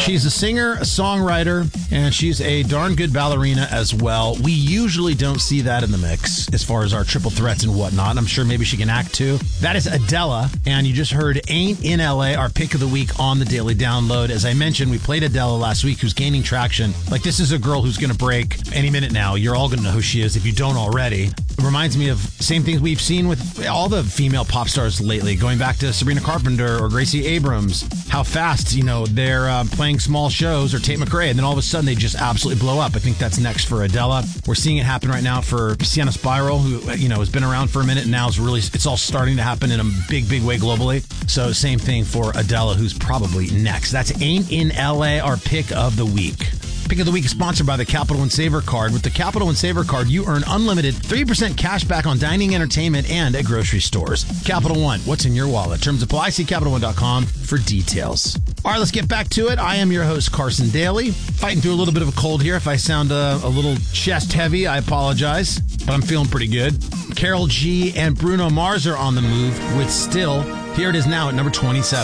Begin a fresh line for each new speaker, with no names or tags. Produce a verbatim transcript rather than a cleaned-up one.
She's a singer, a songwriter, and she's a darn good ballerina as well. We usually don't see that in the mix as far as our triple threats and whatnot. I'm sure maybe she can act too. That is Adele, and you just heard Ain't in L A, our pick of the week on the Daily Download. As I mentioned, we played Adele last week, who's gaining traction. Like, this is a girl who's going to break any minute now. You're all going to know who she is if you don't already. It reminds me of same things we've seen with all the female pop stars lately, going back to Sabrina Carpenter or Gracie Abrams. How fast, you know, they're uh, playing small shows, or Tate McRae, and then all of a sudden they just absolutely blow up. I think that's next for Adele. We're seeing it happen right now for Sienna Spiral, who, you know, has been around for a minute and now is really, it's all starting to happen in a big, big way globally. So same thing for Adele, who's probably next. That's Ain't in L A, our pick of the week. Pick of the week is sponsored by the Capital One Saver Card. With the Capital One Saver Card, you earn unlimited three percent cash back on dining, entertainment, and at grocery stores. Capital One, what's in your wallet? Terms apply. See Capital One dot com for details. All right, let's get back to it. I am your host, Carson Daly. Fighting through a little bit of a cold here. If I sound uh, a little chest heavy, I apologize, but I'm feeling pretty good. Karol G and Bruno Mars are on the move with Still. Here it is now at number twenty-seven.